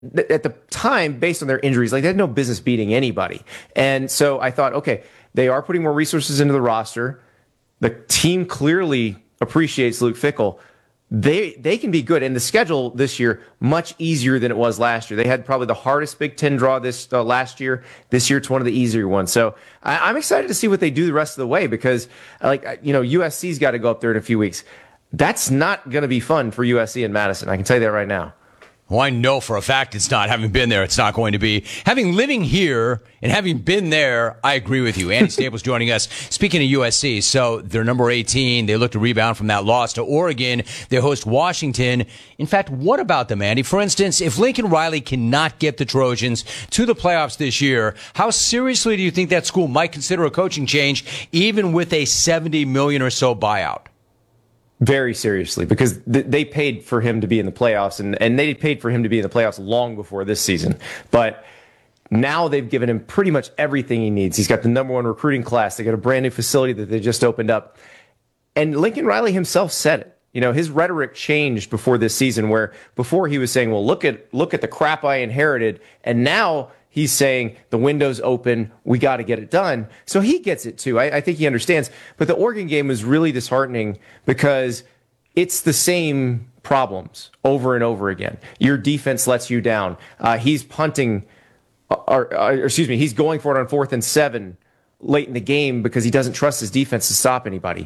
at the time, based on their injuries, like they had no business beating anybody. And so I thought, okay, they are putting more resources into the roster. The team clearly appreciates Luke Fickell. They can be good, and the schedule this year much easier than it was last year. They had probably the hardest Big Ten draw this last year. This year, it's one of the easier ones. So I'm excited to see what they do the rest of the way because, USC's got to go up there in a few weeks. That's not going to be fun for USC and Madison. I can tell you that right now. Well, I know for a fact it's not. Having been there, it's not going to be. Having living here and having been there, I agree with you. Andy Staples joining us. Speaking of USC, so they're number 18. They look to rebound from that loss to Oregon. They host Washington. In fact, what about them, Andy? For instance, if Lincoln Riley cannot get the Trojans to the playoffs this year, how seriously do you think that school might consider a coaching change, even with a $70 million or so buyout? Very seriously, because they paid for him to be in the playoffs, and they paid for him to be in the playoffs long before this season. But now they've given him pretty much everything he needs. He's got the number one recruiting class. They got a brand new facility that they just opened up. And Lincoln Riley himself said it. His rhetoric changed before this season, where before he was saying, well, look at the crap I inherited. And now he's saying the window's open. We got to get it done. So he gets it too. I think he understands. But the Oregon game was really disheartening because it's the same problems over and over again. Your defense lets you down. He's punting, he's going for it on 4th and 7 late in the game because he doesn't trust his defense to stop anybody.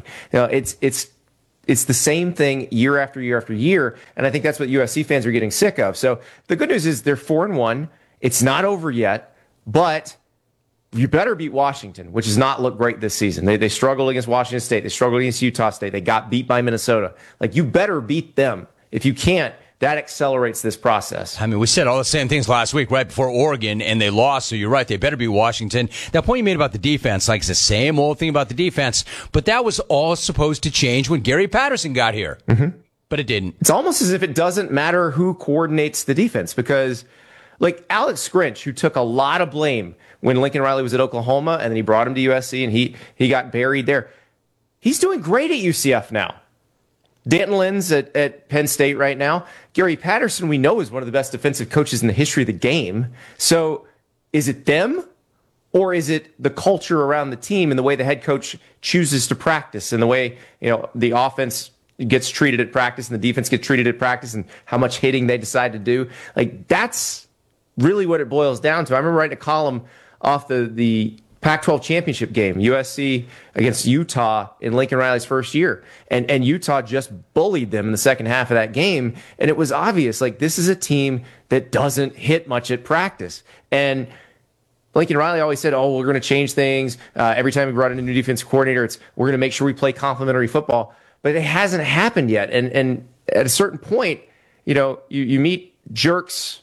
It's the same thing year after year after year. And I think that's what USC fans are getting sick of. So the good news is they're 4-1. It's not over yet, but you better beat Washington, which has not looked great this season. They struggled against Washington State. They struggled against Utah State. They got beat by Minnesota. You better beat them. If you can't, that accelerates this process. I mean, we said all the same things last week right before Oregon, and they lost, so you're right. They better beat Washington. That point you made about the defense, it's the same old thing about the defense, but that was all supposed to change when Gary Patterson got here. Mm-hmm. But it didn't. It's almost as if it doesn't matter who coordinates the defense because Alex Grinch, who took a lot of blame when Lincoln Riley was at Oklahoma and then he brought him to USC and he got buried there. He's doing great at UCF now. Danton Lynn's at Penn State right now. Gary Patterson, we know, is one of the best defensive coaches in the history of the game. So is it them or is it the culture around the team and the way the head coach chooses to practice and the way, the offense gets treated at practice and the defense gets treated at practice and how much hitting they decide to do? That's really what it boils down to. I remember writing a column off the Pac-12 championship game, USC against Utah in Lincoln Riley's first year. And Utah just bullied them in the second half of that game. And it was obvious, this is a team that doesn't hit much at practice. And Lincoln Riley always said, we're going to change things. Every time we brought in a new defensive coordinator, we're going to make sure we play complementary football. But it hasn't happened yet. And at a certain point, you meet jerks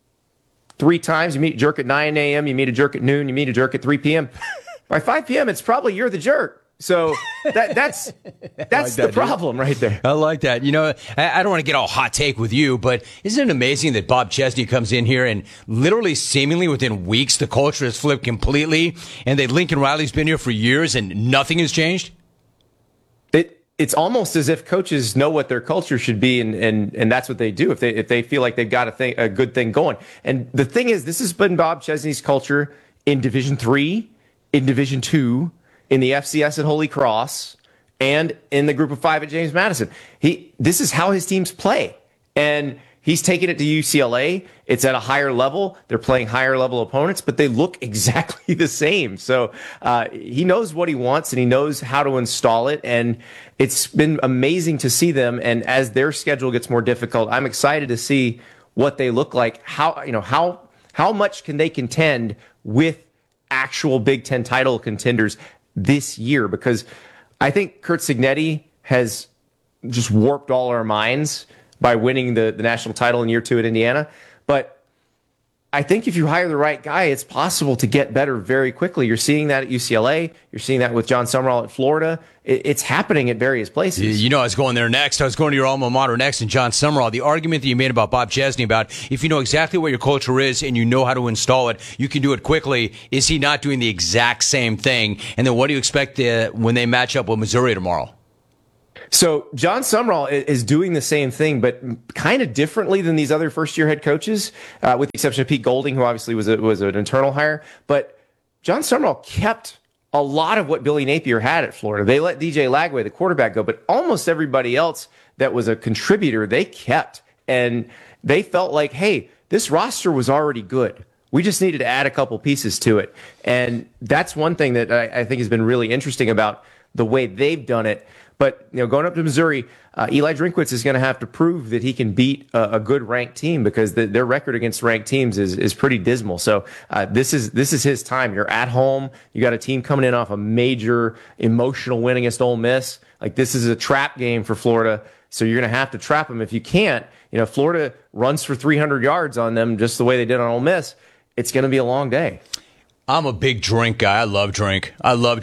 3 times. You meet a jerk at 9 a.m., you meet a jerk at noon, you meet a jerk at 3 p.m. By 5 p.m., it's probably you're the jerk. So that's the problem right there. I like that. I don't want to get all hot take with you, but isn't it amazing that Bob Chesney comes in here and literally seemingly within weeks, the culture has flipped completely and that Lincoln Riley's been here for years and nothing has changed? It's almost as if coaches know what their culture should be, and that's what they do if they feel like they've got a good thing going. And the thing is, this has been Bob Chesney's culture in Division III, in Division II, in the FCS at Holy Cross, and in the Group of 5 at James Madison. This is how his teams play, and he's taken it to UCLA. It's at a higher level. They're playing higher level opponents, but they look exactly the same. So he knows what he wants and he knows how to install it. And it's been amazing to see them. And as their schedule gets more difficult, I'm excited to see what they look like. How much can they contend with actual Big Ten title contenders this year? Because I think Curt Cignetti has just warped all our minds by winning the national title in year 2 at Indiana. But I think if you hire the right guy, it's possible to get better very quickly. You're seeing that at UCLA. You're seeing that with John Summerall at Florida. It's happening at various places. I was going there next. I was going to your alma mater next, and John Summerall. The argument that you made about Bob Chesney about if you know exactly what your culture is and you know how to install it, you can do it quickly. Is he not doing the exact same thing? And then what do you expect when they match up with Missouri tomorrow? So John Sumrall is doing the same thing, but kind of differently than these other first-year head coaches, with the exception of Pete Golding, who obviously was an internal hire. But John Sumrall kept a lot of what Billy Napier had at Florida. They let DJ Lagway, the quarterback, go, but almost everybody else that was a contributor, they kept. And they felt like, hey, this roster was already good. We just needed to add a couple pieces to it. And that's one thing that I think has been really interesting about the way they've done it. But going up to Missouri, Eli Drinkwitz is going to have to prove that he can beat a good ranked team, because their record against ranked teams is pretty dismal. So this is his time. You're at home. You got a team coming in off a major emotional win against Ole Miss. Like, this is a trap game for Florida. So you're going to have to trap them. If you can't, Florida runs for 300 yards on them just the way they did on Ole Miss. It's going to be a long day. I'm a big drink guy. I love drink.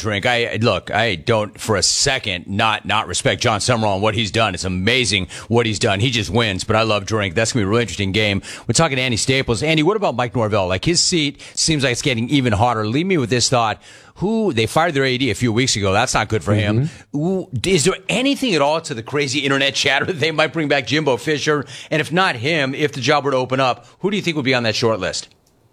I don't for a second not respect John Sumrall and what he's done. It's amazing what he's done. He just wins, but I love drink. That's going to be a really interesting game. We're talking to Andy Staples. Andy, what about Mike Norvell? Like, his seat seems like it's getting even hotter. Leave me with this thought. They fired their AD a few weeks ago. That's not good for him. Is there anything at all to the crazy internet chatter that they might bring back Jimbo Fisher? And if not him, if the job were to open up, who do you think would be on that short list?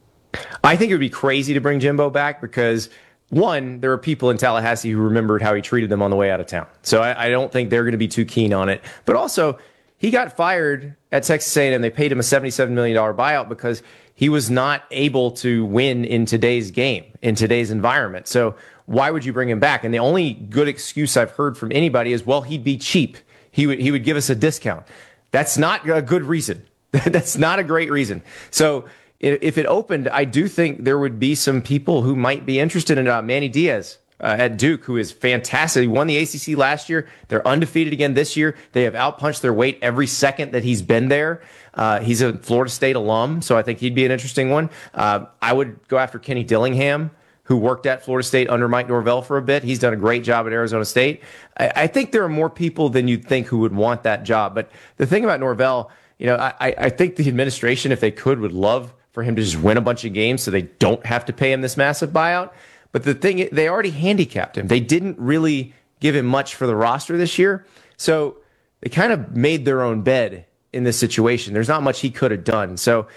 I think it would be crazy to bring Jimbo back because, one, there are people in Tallahassee who remembered how he treated them on the way out of town. So I don't think they're going to be too keen on it. But also, he got fired at Texas A&M. They paid him a $77 million buyout because he was not able to win in today's game, in today's environment. So why would you bring him back? And the only good excuse I've heard from anybody is, well, he'd be cheap. He would give us a discount. That's not a good reason. That's not a great reason. So if it opened, I do think there would be some people who might be interested in Manny Diaz at Duke, who is fantastic. He won the ACC last year. They're undefeated again this year. They have outpunched their weight every second that he's been there. He's a Florida State alum, so I think he'd be an interesting one. I would go after Kenny Dillingham, who worked at Florida State under Mike Norvell for a bit. He's done a great job at Arizona State. I think there are more people than you'd think who would want that job. But the thing about Norvell, I think the administration, if they could, would love for him to just win a bunch of games so they don't have to pay him this massive buyout. But the thing, they already handicapped him. They didn't really give him much for the roster this year. So they kind of made their own bed in this situation. There's not much he could have done. So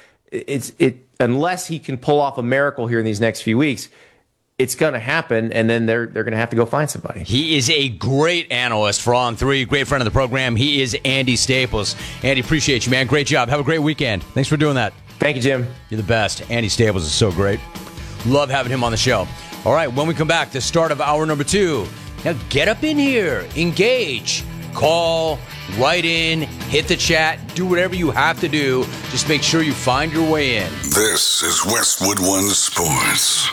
unless he can pull off a miracle here in these next few weeks, it's going to happen, and then they're going to have to go find somebody. He is a great analyst for On 3, great friend of the program. He is Andy Staples. Andy, appreciate you, man. Great job. Have a great weekend. Thanks for doing that. Thank you, Jim. You're the best. Andy Staples is so great. Love having him on the show. All right, when we come back, the start of hour number 2. Now get up in here, engage, call, write in, hit the chat, do whatever you have to do. Just make sure you find your way in. This is Westwood One Sports.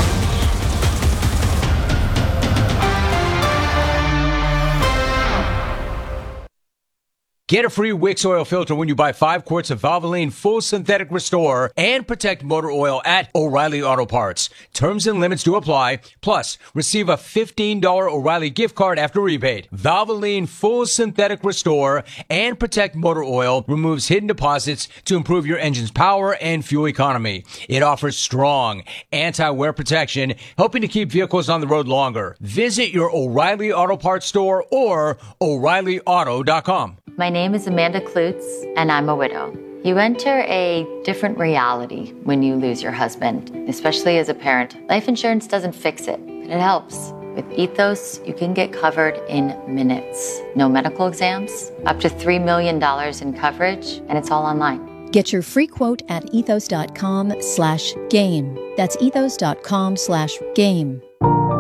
Get a free Wix oil filter when you buy 5 quarts of Valvoline Full Synthetic Restore and Protect Motor Oil at O'Reilly Auto Parts. Terms and limits do apply. Plus, receive a $15 O'Reilly gift card after rebate. Valvoline Full Synthetic Restore and Protect Motor Oil removes hidden deposits to improve your engine's power and fuel economy. It offers strong anti-wear protection, helping to keep vehicles on the road longer. Visit your O'Reilly Auto Parts store or O'ReillyAuto.com. My name is Amanda Klutz, and I'm a widow. You enter a different reality when you lose your husband, especially as a parent. Life insurance doesn't fix it, but it helps. With Ethos, you can get covered in minutes. No medical exams, up to $3 million in coverage, and it's all online. Get your free quote at ethos.com/game. That's ethos.com/game.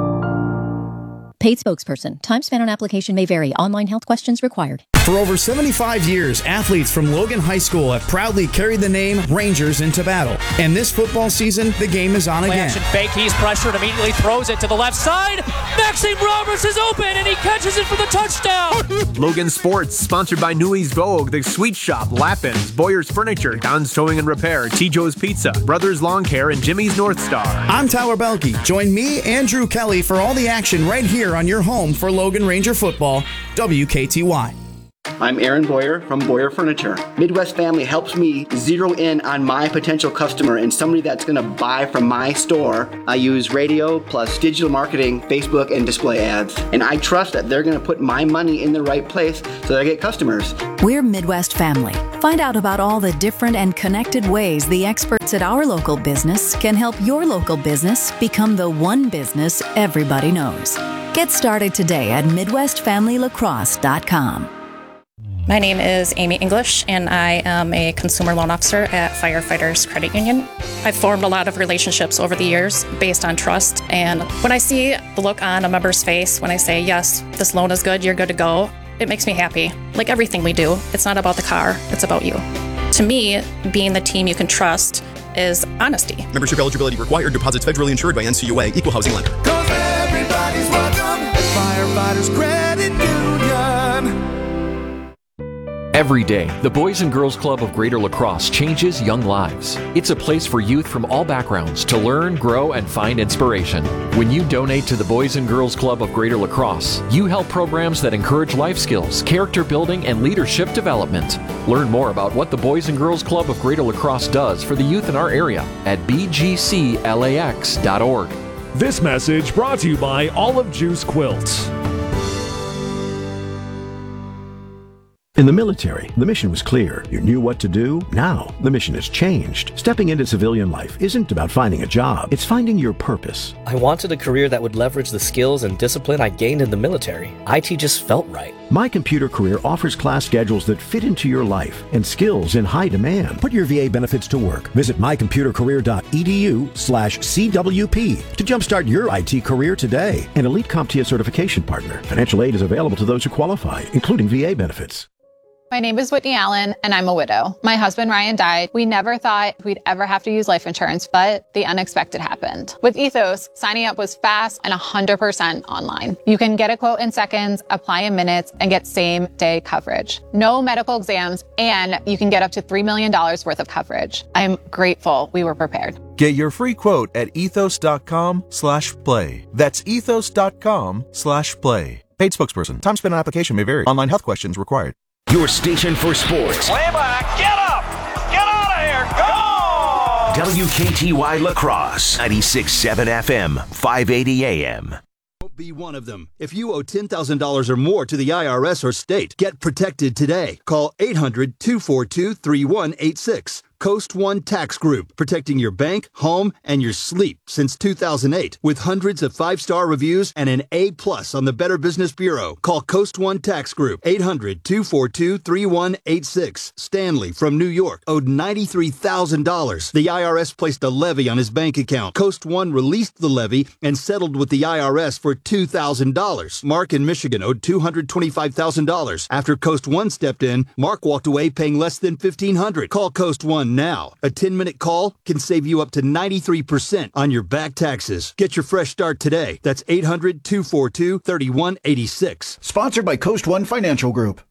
Paid spokesperson. Time spent on application may vary. Online health questions required. For over 75 years, athletes from Logan High School have proudly carried the name Rangers into battle. And this football season, the game is on again. Action fake, he's pressured, immediately throws it to the left side. Maxime Roberts is open, and he catches it for the touchdown. Logan Sports, sponsored by Newey's Vogue, The Sweet Shop, Lappin's, Boyer's Furniture, Don's Towing and Repair, T-Joe's Pizza, Brothers Lawn Care, and Jimmy's North Star. I'm Tyler Belke. Join me, Andrew Kelly, for all the action right here on your home for Logan Ranger football, WKTY. I'm Aaron Boyer from Boyer Furniture. Midwest Family helps me zero in on my potential customer and somebody that's going to buy from my store. I use radio plus digital marketing, Facebook, and display ads. And I trust that they're going to put my money in the right place so that I get customers. We're Midwest Family. Find out about all the different and connected ways the experts at our local business can help your local business become the one business everybody knows. Get started today at MidwestFamilyLacrosse.com. My name is Amy English, and I am a consumer loan officer at Firefighters Credit Union. I've formed a lot of relationships over the years based on trust, and when I see the look on a member's face when I say, yes, this loan is good, you're good to go, it makes me happy. Like everything we do, it's not about the car, it's about you. To me, being the team you can trust is honesty. Membership eligibility required. Deposits federally insured by NCUA. Equal housing lender. Cause everybody's welcome at Firefighters Credit Union. Every day, the Boys and Girls Club of Greater La Crosse changes young lives. It's a place for youth from all backgrounds to learn, grow, and find inspiration. When you donate to the Boys and Girls Club of Greater La Crosse, you help programs that encourage life skills, character building, and leadership development. Learn more about what the Boys and Girls Club of Greater La Crosse does for the youth in our area at bgclax.org. This message brought to you by Olive Juice Quilts. In the military, the mission was clear. You knew what to do. Now, the mission has changed. Stepping into civilian life isn't about finding a job. It's finding your purpose. I wanted a career that would leverage the skills and discipline I gained in the military. IT just felt right. My Computer Career offers class schedules that fit into your life and skills in high demand. Put your VA benefits to work. Visit mycomputercareer.edu/CWP to jumpstart your IT career today. An Elite CompTIA certification partner. Financial aid is available to those who qualify, including VA benefits. My name is Whitney Allen, and I'm a widow. My husband, Ryan, died. We never thought we'd ever have to use life insurance, but the unexpected happened. With Ethos, signing up was fast and 100% online. You can get a quote in seconds, apply in minutes, and get same-day coverage. No medical exams, and you can get up to $3 million worth of coverage. I'm grateful we were prepared. Get your free quote at ethos.com/play. That's ethos.com/play. Paid spokesperson. Time spent on application may vary. Online health questions required. Your station for sports. Way back. Get up. Get out of here. Go. WKTY La Crosse, 96.7 FM, 580 AM. Don't be one of them. If you owe $10,000 or more to the IRS or state, get protected today. Call 800-242-3186. Coast One Tax Group, protecting your bank, home, and your sleep since 2008. With hundreds of 5-star reviews and an A+ on the Better Business Bureau. Call Coast One Tax Group, 800-242-3186. Stanley from New York owed $93,000. The IRS placed a levy on his bank account. Coast One released the levy and settled with the IRS for $2,000. Mark in Michigan owed $225,000. After Coast One stepped in, Mark walked away paying less than $1,500. Call Coast One now. A 10-minute call can save you up to 93% on your back taxes. Get your fresh start today. That's 800-242-3186. Sponsored by Coast One Financial Group.